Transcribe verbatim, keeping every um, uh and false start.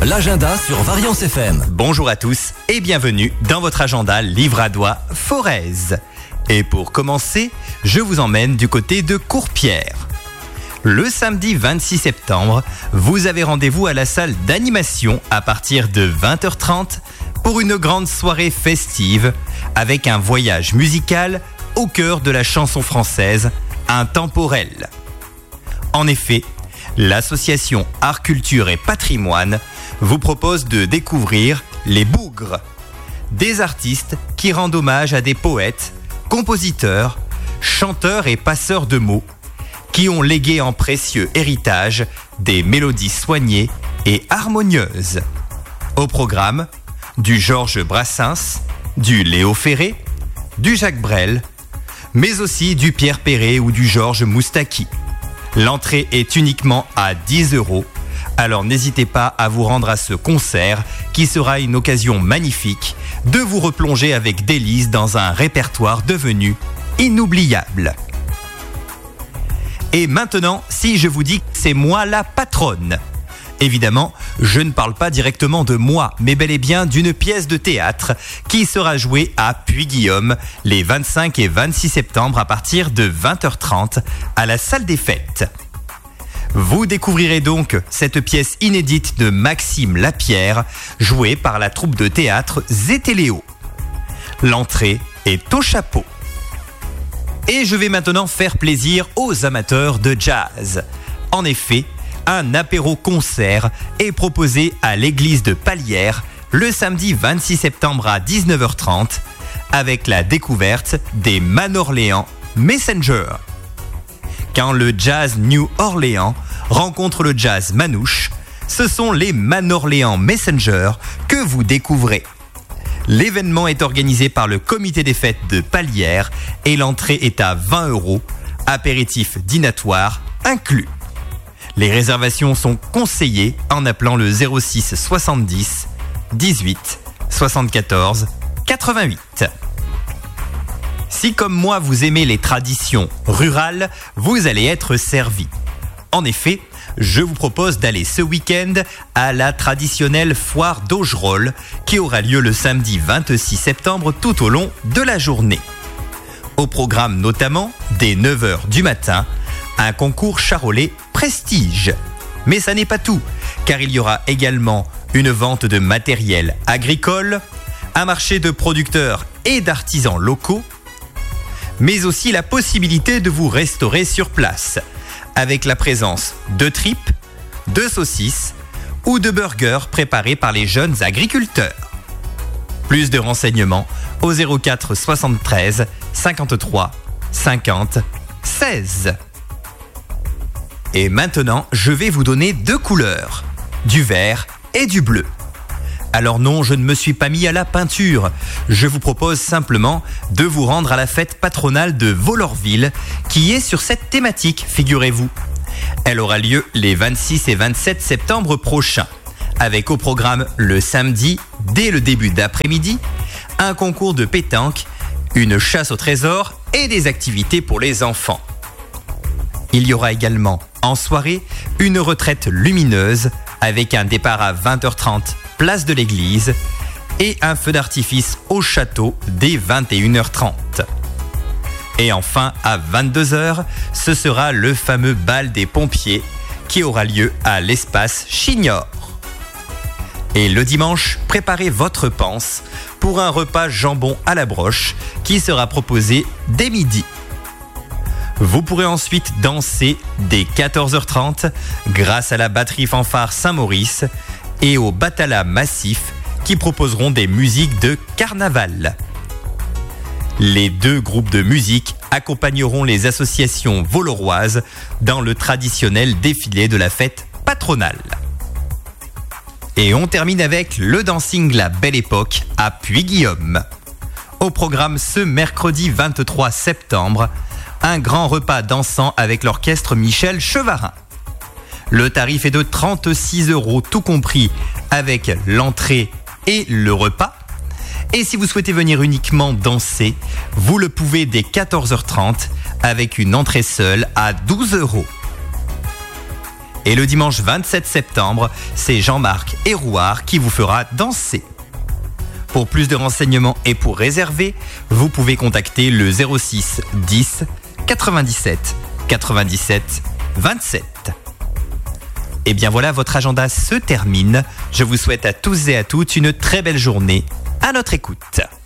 l'agenda sur Variance F M. Bonjour à tous et bienvenue dans votre agenda Livradois Forez. Et pour commencer, je vous emmène du côté de Courpierre. Le samedi vingt-six septembre, vous avez rendez-vous à la salle d'animation à partir de vingt heures trente pour une grande soirée festive avec un voyage musical au cœur de la chanson française, intemporelle. En effet, l'association Art, Culture et Patrimoine vous propose de découvrir les Bougres, des artistes qui rendent hommage à des poètes, compositeurs, chanteurs et passeurs de mots qui ont légué en précieux héritage des mélodies soignées et harmonieuses. Au programme, du Georges Brassens, du Léo Ferré, du Jacques Brel, mais aussi du Pierre Perret ou du Georges Moustaki. L'entrée est uniquement à dix euros, alors n'hésitez pas à vous rendre à ce concert qui sera une occasion magnifique de vous replonger avec délice dans un répertoire devenu inoubliable. Et maintenant, si je vous dis que c'est moi la patronne, évidemment, je ne parle pas directement de moi, mais bel et bien d'une pièce de théâtre qui sera jouée à Puy-Guillaume les vingt-cinq et vingt-six septembre à partir de vingt heures trente à la salle des fêtes. Vous découvrirez donc cette pièce inédite de Maxime Lapierre, jouée par la troupe de théâtre Zétéléo. L'entrée est au chapeau. Et je vais maintenant faire plaisir aux amateurs de jazz. En effet, un apéro-concert est proposé à l'église de Palières le samedi vingt-six septembre à dix-neuf heures trente avec la découverte des Manorléans Messenger. Quand le jazz New Orleans rencontre le jazz manouche, ce sont les Manorléans Messenger que vous découvrez. L'événement est organisé par le comité des fêtes de Palières et l'entrée est à vingt euros, apéritif dînatoire inclus. Les réservations sont conseillées en appelant le zéro six soixante-dix dix-huit soixante-quatorze quatre-vingt-huit. Si comme moi vous aimez les traditions rurales, vous allez être servi. En effet, je vous propose d'aller ce week-end à la traditionnelle foire d'Augerolles qui aura lieu le samedi vingt-six septembre tout au long de la journée. Au programme notamment, dès neuf heures du matin, un concours charolais prestige. Mais ça n'est pas tout, car il y aura également une vente de matériel agricole, un marché de producteurs et d'artisans locaux, mais aussi la possibilité de vous restaurer sur place, avec la présence de tripes, de saucisses ou de burgers préparés par les jeunes agriculteurs. Plus de renseignements au zéro quatre soixante-treize cinquante-trois cinquante seize. Et maintenant, je vais vous donner deux couleurs, du vert et du bleu. Alors non, je ne me suis pas mis à la peinture. Je vous propose simplement de vous rendre à la fête patronale de Vollorville, qui est sur cette thématique, figurez-vous. Elle aura lieu les vingt-six et vingt-sept septembre prochains, avec au programme le samedi, dès le début d'après-midi, un concours de pétanque, une chasse au trésor et des activités pour les enfants. Il y aura également, en soirée, une retraite lumineuse avec un départ à vingt heures trente, place de l'église, et un feu d'artifice au château dès vingt et une heures trente. Et enfin, à vingt-deux heures, ce sera le fameux bal des pompiers qui aura lieu à l'espace Chignor. Et le dimanche, préparez votre panse pour un repas jambon à la broche qui sera proposé dès midi. Vous pourrez ensuite danser dès quatorze heures trente grâce à la batterie fanfare Saint-Maurice et au Batala Massif qui proposeront des musiques de carnaval. Les deux groupes de musique accompagneront les associations vauloises dans le traditionnel défilé de la fête patronale. Et on termine avec le dancing La Belle Époque à Puy-Guillaume. Au programme ce mercredi vingt-trois septembre, un grand repas dansant avec l'orchestre Michel Chevarin. Le tarif est de trente-six euros tout compris avec l'entrée et le repas. Et si vous souhaitez venir uniquement danser, vous le pouvez dès quatorze heures trente avec une entrée seule à douze euros. Et le dimanche vingt-sept septembre, c'est Jean-Marc Hérouard qui vous fera danser. Pour plus de renseignements et pour réserver, vous pouvez contacter le zéro six dix quatre-vingt-dix-sept quatre-vingt-dix-sept vingt-sept. Et bien voilà, votre agenda se termine. Je vous souhaite à tous et à toutes une très belle journée à notre écoute.